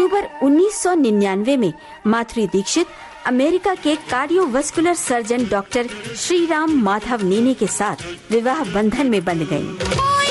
अक्टूबर 1999 में माधुरी दीक्षित अमेरिका के cardiovascular surgeon doctor Shriram Madhav नीने के साथ विवाह बंधन में बंध गयीं।